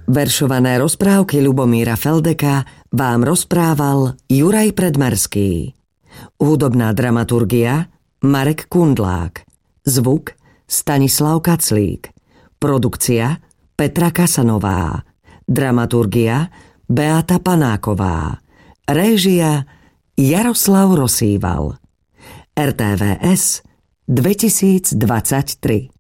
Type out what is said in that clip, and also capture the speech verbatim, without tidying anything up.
Veršované rozprávky Ľubomíra Feldeka vám rozprával Juraj Predmerský. Hudobná dramaturgia Marek Kundlák. Zvuk Stanislav Kaclík. Produkcia Petra Kasanová. Dramaturgia Beata Panáková. Réžia Jaroslav Rosýval. er té vé es dvetisícdvadsaťtri.